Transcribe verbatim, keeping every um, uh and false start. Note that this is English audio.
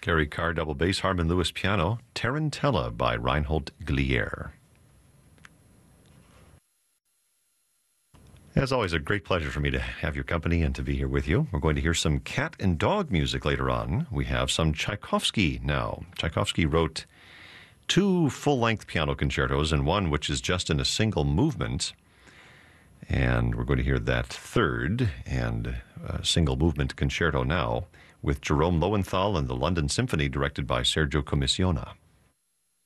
Gary Carr, double bass, Harmon Lewis, piano, Tarantella by Reinhold Glier. As always, a great pleasure for me to have your company and to be here with you. We're going to hear some cat and dog music later on. We have some Tchaikovsky now. Tchaikovsky wrote two full-length piano concertos and one which is just in a single movement. And we're going to hear that third and uh, single movement concerto now with Jerome Lowenthal and the London Symphony, directed by Sergio Commissiona.